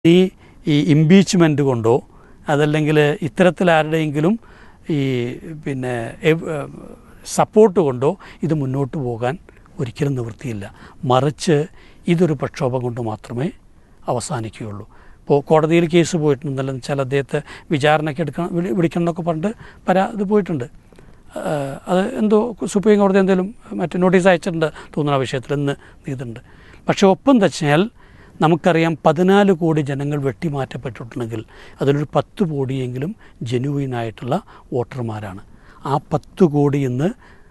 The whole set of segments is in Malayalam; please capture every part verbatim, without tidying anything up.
ഈ ഈ ഇംപീച്ച്മെൻറ്റ് കൊണ്ടോ അതല്ലെങ്കിൽ ഇത്തരത്തിൽ ആരുടെയെങ്കിലും ഈ പിന്നെ സപ്പോർട്ട് കൊണ്ടോ ഇത് മുന്നോട്ട് പോകാൻ ഒരിക്കലും നിവൃത്തിയില്ല. മറിച്ച് ഇതൊരു പ്രക്ഷോഭം കൊണ്ട് മാത്രമേ അവസാനിക്കുകയുള്ളൂ. ഇപ്പോൾ കോടതിയിൽ കേസ് പോയിട്ടുണ്ടെന്ന് വെച്ചാൽ അദ്ദേഹത്തെ വിചാരണയ്ക്ക് എടുക്കണം വിളിക്കണം എന്നൊക്കെ പറഞ്ഞിട്ട് പരാ ഇത് പോയിട്ടുണ്ട്. അത് എന്തോ സുപ്രീം കോടതി എന്തെങ്കിലും മറ്റേ നോട്ടീസ് അയച്ചിട്ടുണ്ട് തോന്നുന്ന വിഷയത്തിൽ ഇന്ന് ഇതുണ്ട്. പക്ഷേ ഒപ്പം വെച്ചാൽ നമുക്കറിയാം പതിനാല് കോടി ജനങ്ങൾ വെട്ടിമാറ്റപ്പെട്ടിട്ടുണ്ടെങ്കിൽ അതിലൊരു പത്ത് കോടിയെങ്കിലും ജെനുവിനായിട്ടുള്ള വോട്ടർമാരാണ്. ആ പത്ത് കോടി ഇന്ന്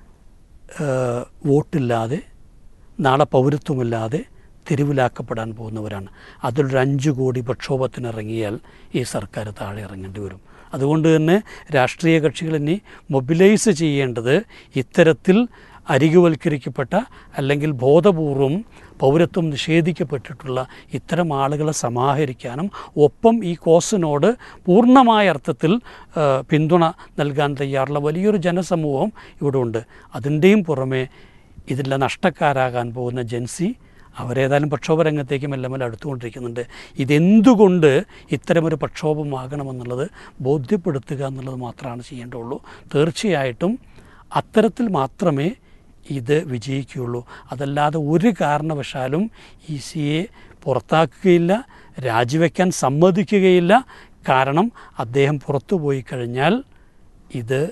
വോട്ടില്ലാതെ നാളെ പൗരത്വമില്ലാതെ തെരുവിലാക്കപ്പെടാൻ പോകുന്നവരാണ്. അതിലൊരു അഞ്ച് കോടി പ്രക്ഷോഭത്തിനിറങ്ങിയാൽ ഈ സർക്കാർ താഴെ ഇറങ്ങേണ്ടി വരും. അതുകൊണ്ട് തന്നെ രാഷ്ട്രീയ കക്ഷികൾ ഇനി മൊബിലൈസ് ചെയ്യേണ്ടത് ഇത്തരത്തിൽ അരികുവൽക്കരിക്കപ്പെട്ട അല്ലെങ്കിൽ ബോധപൂർവം പൗരത്വം നിഷേധിക്കപ്പെട്ടിട്ടുള്ള ഇത്തരം ആളുകളെ സമാഹരിക്കാനും ഒപ്പം ഈ കോസിനോട് പൂർണ്ണമായ അർത്ഥത്തിൽ പിന്തുണ നൽകാൻ തയ്യാറുള്ള വലിയൊരു ജനസമൂഹം ഇവിടെ ഉണ്ട്. അതിൻ്റെയും പുറമെ ഇതിലെ നഷ്ടക്കാരാകാൻ പോകുന്ന ജൻസി അവരേതായാലും പ്രക്ഷോഭ രംഗത്തേക്ക് മെല്ലെ മെല്ലെ അടുത്തുകൊണ്ടിരിക്കുന്നുണ്ട്. ഇതെന്തുകൊണ്ട് ഇത്തരമൊരു പ്രക്ഷോഭമാകണമെന്നുള്ളത് ബോധ്യപ്പെടുത്തുക എന്നുള്ളത് മാത്രമാണ് ചെയ്യേണ്ടുള്ളൂ. തീർച്ചയായിട്ടും അത്തരത്തിൽ മാത്രമേ ഇത് വിജയിക്കുകയുള്ളൂ. അതല്ലാതെ ഒരു കാരണവശാലും ഇ സിയെ പുറത്താക്കുകയില്ല, രാജിവെക്കാൻ സമ്മതിക്കുകയില്ല. കാരണം അദ്ദേഹം പുറത്തു പോയി കഴിഞ്ഞാൽ ഇത്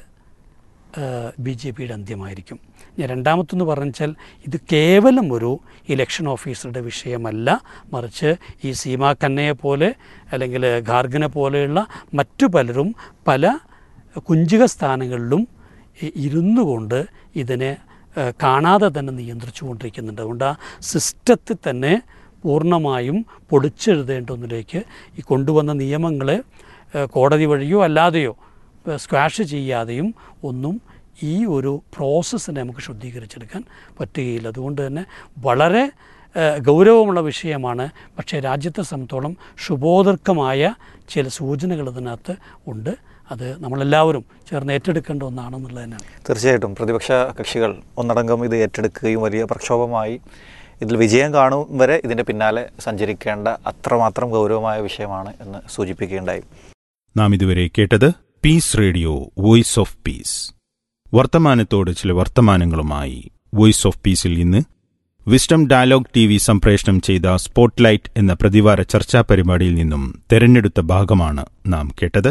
ബി ജെ പിയുടെ അന്ത്യമായിരിക്കും. ഞാൻ രണ്ടാമത്തൊന്ന് പറഞ്ഞാൽ ഇത് കേവലം ഒരു ഇലക്ഷൻ ഓഫീസറുടെ വിഷയമല്ല, മറിച്ച് ഈ സീമാ ഖന്നയെ പോലെ അല്ലെങ്കിൽ ഖാർഗനെ പോലെയുള്ള മറ്റു പലരും പല കുഞ്ചിക സ്ഥാനങ്ങളിലും ഇരുന്നു കൊണ്ട് ഇതിനെ കാണാതെ തന്നെ നിയന്ത്രിച്ചു കൊണ്ടിരിക്കുന്നുണ്ട്. അതുകൊണ്ട് ആ സിസ്റ്റത്തിൽ തന്നെ പൂർണ്ണമായും പൊളിച്ചെഴുതേണ്ടതിലേക്ക് ഈ കൊണ്ടുവന്ന നിയമങ്ങളെ കോടതി വഴിയോ അല്ലാതെയോ സ്ക്വാഷ് ചെയ്യാതെയും ഒന്നും ഈ ഒരു പ്രോസസ്സിനെ നമുക്ക് ശുദ്ധീകരിച്ചെടുക്കാൻ പറ്റുകയില്ല. അതുകൊണ്ട് തന്നെ വളരെ ഗൗരവമുള്ള വിഷയമാണ്. പക്ഷേ രാജ്യത്തെ സംബന്ധിച്ചോളം ശുഭോദർക്കമായ ചില സൂചനകൾ ഇതിനകത്ത് ഉണ്ട്. അത് നമ്മളെല്ലാവരും ചേർന്ന് ഏറ്റെടുക്കേണ്ട ഒന്നാണെന്നുള്ളത് തന്നെയാണ്. തീർച്ചയായിട്ടും പ്രതിപക്ഷ കക്ഷികൾ ഒന്നടങ്കം ഇത് ഏറ്റെടുക്കുകയും വലിയ പ്രക്ഷോഭമായി ഇതിൽ വിജയം കാണും വരെ ഇതിൻ്റെ പിന്നാലെ സഞ്ചരിക്കേണ്ട അത്രമാത്രം ഗൗരവമായ വിഷയമാണ് എന്ന് സൂചിപ്പിക്കുകയുണ്ടായി. നാം ഇതുവരെ കേട്ടത് piece radio voice of peace. വർത്തമാനത്തോട് ചില വർത്തമാനങ്ങളുമായി വോയിസ് ഓഫ് പീസിൽ ഇന്ന് വിസ്ഡം ഡയലോഗ് ടി വി സംപ്രേഷണം ചെയ്ത സ്പോട്ട്ലൈറ്റ് എന്ന പ്രതിവാര ചർച്ചാ പരിപാടിയിൽ നിന്നും തെരഞ്ഞെടുത്ത ഭാഗമാണ് നാം കേട്ടത്.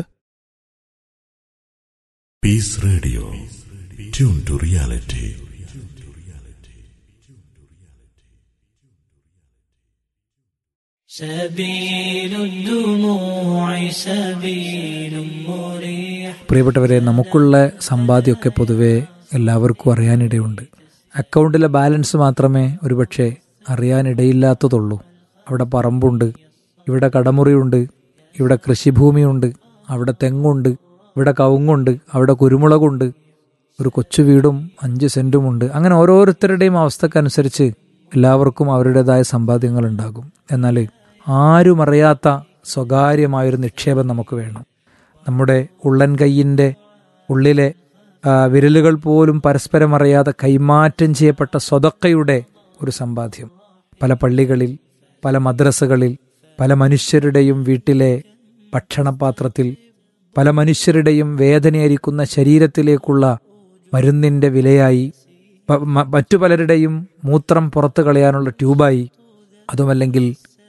Piece radio, tune to reality. പ്രിയപ്പെട്ടവരെ, നമുക്കുള്ള സമ്പാദ്യമൊക്കെ പൊതുവെ എല്ലാവർക്കും അറിയാനിടയുണ്ട്. അക്കൗണ്ടിലെ ബാലൻസ് മാത്രമേ ഒരുപക്ഷെ അറിയാനിടയില്ലാത്തതുള്ളൂ. അവിടെ പറമ്പുണ്ട്, ഇവിടെ കടമുറിയുണ്ട്, ഇവിടെ കൃഷിഭൂമിയുണ്ട്, അവിടെ തെങ്ങുണ്ട്, ഇവിടെ കവുങ്ങുണ്ട്, അവിടെ കുരുമുളകുണ്ട്, ഒരു കൊച്ചു വീടും അഞ്ച് സെൻറ്റുമുണ്ട്. അങ്ങനെ ഓരോരുത്തരുടെയും അവസ്ഥക്കനുസരിച്ച് എല്ലാവർക്കും അവരുടേതായ സമ്പാദ്യങ്ങൾ ഉണ്ടാകും. എന്നാൽ ആരും അറിയാത്ത സ്വകാര്യമായൊരു നിക്ഷേപം നമുക്ക് വേണം. നമ്മുടെ ഉള്ളൻ കൈയിൻ്റെ ഉള്ളിലെ വിരലുകൾ പോലും പരസ്പരം അറിയാതെ കൈമാറ്റം ചെയ്യപ്പെട്ട സ്വതക്കയുടെ ഒരു സമ്പാദ്യം. പല പള്ളികളിൽ, പല മദ്രസകളിൽ, പല മനുഷ്യരുടെയും വീട്ടിലെ ഭക്ഷണപാത്രത്തിൽ, പല മനുഷ്യരുടെയും വേദനയായിരിക്കുന്ന ശരീരത്തിലേക്കുള്ള മരുന്നിൻ്റെ വിലയായി, മറ്റു പലരുടെയും മൂത്രം പുറത്തു കളയാനുള്ള ട്യൂബായി, അതുമല്ലെങ്കിൽ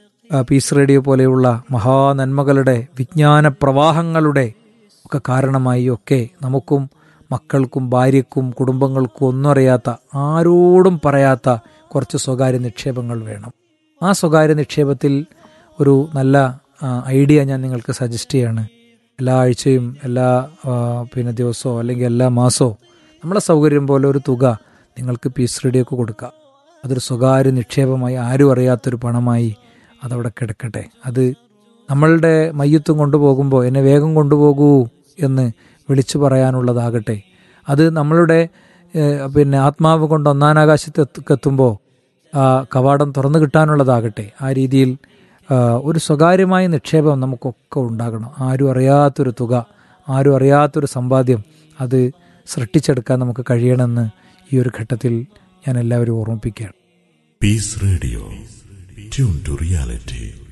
പീസ് റേഡിയോ പോലെയുള്ള മഹാനന്മകളുടെ വിജ്ഞാന പ്രവാഹങ്ങളുടെ ഒക്കെ കാരണമായി ഒക്കെ നമുക്കും മക്കൾക്കും ഭാര്യയ്ക്കും കുടുംബങ്ങൾക്കും ഒന്നും അറിയാത്ത, ആരോടും പറയാത്ത കുറച്ച് സ്വകാര്യ നിക്ഷേപങ്ങൾ വേണം. ആ സ്വകാര്യ നിക്ഷേപത്തിൽ ഒരു നല്ല ഐഡിയ ഞാൻ നിങ്ങൾക്ക് സജസ്റ്റ് ചെയ്യാണ്. എല്ലാ ആഴ്ചയും എല്ലാ പിന്നെ ദിവസമോ അല്ലെങ്കിൽ എല്ലാ മാസമോ നമ്മളെ സൗകര്യം പോലെ ഒരു തുക നിങ്ങൾക്ക് പീസ് റേഡിയോക്ക് കൊടുക്കുക. അതൊരു സ്വകാര്യ നിക്ഷേപമായി, ആരും അറിയാത്തൊരു പണമായി അതവിടെ കിടക്കട്ടെ. അത് നമ്മളുടെ മയ്യത്തും കൊണ്ടുപോകുമ്പോൾ എന്നെ വേഗം കൊണ്ടുപോകൂ എന്ന് വിളിച്ചു പറയാനുള്ളതാകട്ടെ. അത് നമ്മളുടെ പിന്നെ ആത്മാവ് കൊണ്ട് ഒന്നാനാകാശത്തെത്തുമ്പോൾ ആ കവാടം തുറന്നു കിട്ടാനുള്ളതാകട്ടെ. ആ രീതിയിൽ ഒരു സ്വകാര്യമായ നിക്ഷേപം നമുക്കൊക്കെ ഉണ്ടാകണം. ആരും അറിയാത്തൊരു തുക, ആരും അറിയാത്തൊരു സമ്പാദ്യം അത് സൃഷ്ടിച്ചെടുക്കാൻ നമുക്ക് കഴിയണമെന്ന് ഈ ഒരു ഘട്ടത്തിൽ ഞാൻ എല്ലാവരും ഓർമ്മിപ്പിക്കുകയാണ്. Piece radio, tune to reality.